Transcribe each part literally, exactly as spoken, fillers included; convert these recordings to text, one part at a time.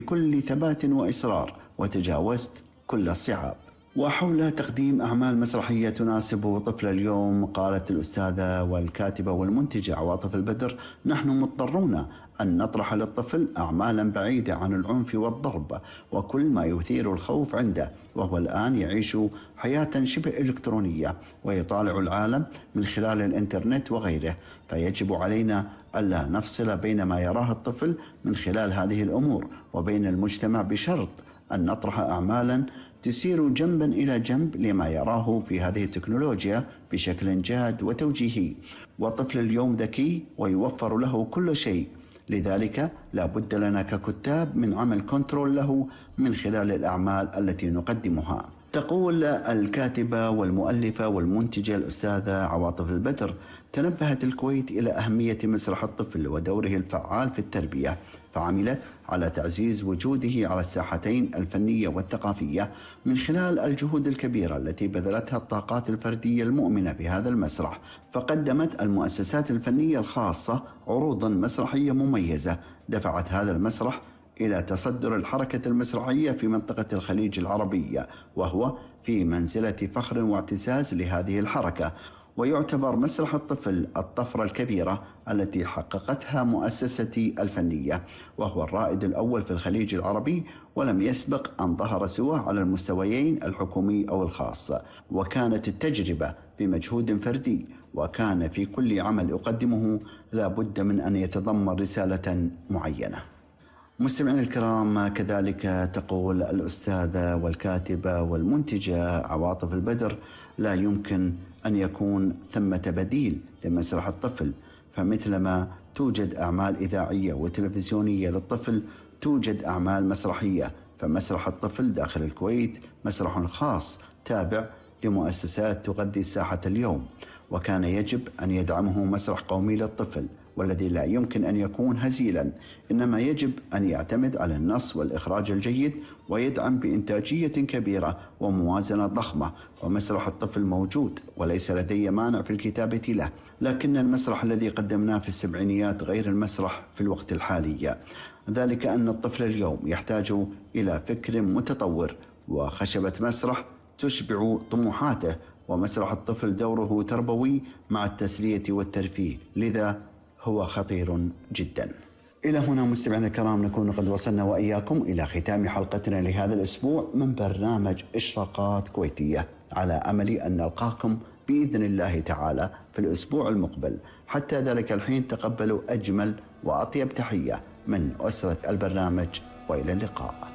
بكل ثبات وإصرار وتجاوزت كل الصعاب. وحول تقديم أعمال مسرحية تناسب طفل اليوم قالت الأستاذة والكاتبة والمنتجة عواطف البدر: نحن مضطرون أن نطرح للطفل أعمالا بعيدة عن العنف والضرب وكل ما يثير الخوف عنده، وهو الآن يعيش حياة شبه إلكترونية ويطالع العالم من خلال الإنترنت وغيره، فيجب علينا ألا نفصل بين ما يراه الطفل من خلال هذه الأمور وبين المجتمع، بشرط أن نطرح أعمالا تسير جنبا إلى جنب لما يراه في هذه التكنولوجيا بشكل جاد وتوجيهي. وطفل اليوم ذكي ويوفر له كل شيء، لذلك لا بد لنا ككتاب من عمل كنترول له من خلال الأعمال التي نقدمها. تقول الكاتبة والمؤلفة والمنتجة الأستاذة عواطف البدر: تنبهت الكويت إلى أهمية مسرح الطفل ودوره الفعال في التربية، فعملت على تعزيز وجوده على الساحتين الفنية والثقافية من خلال الجهود الكبيرة التي بذلتها الطاقات الفردية المؤمنة بهذا المسرح. فقدمت المؤسسات الفنية الخاصة عروضا مسرحية مميزة دفعت هذا المسرح إلى تصدر الحركة المسرحية في منطقة الخليج العربية، وهو في منزلة فخر واعتزاز لهذه الحركة. ويعتبر مسرح الطفل الطفرة الكبيرة التي حققتها مؤسستي الفنية، وهو الرائد الأول في الخليج العربي، ولم يسبق أن ظهر سواه على المستويين الحكومي أو الخاص. وكانت التجربة بمجهود فردي، وكان في كل عمل أقدمه لا بد من أن يتضمن رسالة معينة. مستمعين الكرام، كذلك تقول الأستاذة والكاتبة والمنتجة عواطف البدر: لا يمكن أن يكون ثمة بديل لمسرح الطفل، فمثلما توجد أعمال إذاعية وتلفزيونية للطفل توجد أعمال مسرحية، فمسرح الطفل داخل الكويت مسرح خاص تابع لمؤسسات تغذي الساحة اليوم، وكان يجب أن يدعمه مسرح قومي للطفل، والذي لا يمكن أن يكون هزيلا، إنما يجب أن يعتمد على النص والإخراج الجيد ويدعم بإنتاجية كبيرة وموازنة ضخمة. ومسرح الطفل موجود وليس لدي مانع في الكتابة له، لكن المسرح الذي قدمناه في السبعينيات غير المسرح في الوقت الحالي، ذلك أن الطفل اليوم يحتاج إلى فكر متطور وخشبة مسرح تشبع طموحاته، ومسرح الطفل دوره تربوي مع التسلية والترفيه، لذا هو خطير جدا. إلى هنا مستمعينا الكرام نكون قد وصلنا وإياكم إلى ختام حلقتنا لهذا الأسبوع من برنامج إشراقات كويتية، على أمل أن نلقاكم بإذن الله تعالى في الأسبوع المقبل. حتى ذلك الحين تقبلوا أجمل وأطيب تحية من أسرة البرنامج، وإلى اللقاء.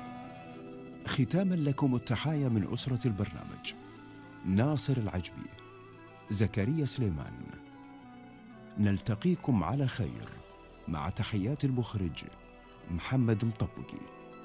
ختاما لكم التحايا من أسرة البرنامج: ناصر العجبي، زكريا سليمان. نلتقيكم على خير، مع تحيات المخرج محمد مطبقي.